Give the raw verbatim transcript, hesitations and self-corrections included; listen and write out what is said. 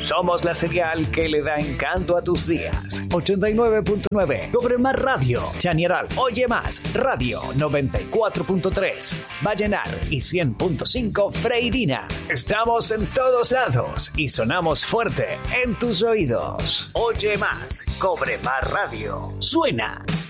Somos la señal que le da encanto a tus días. ochenta y nueve punto nueve Cobre Más Radio. Chañaral. Oye Más Radio. noventa y cuatro punto tres Vallenar y cien punto cinco Freirina. Estamos en todos lados y sonamos fuerte en tus oídos. Oye Más. Cobre Más Radio. Suena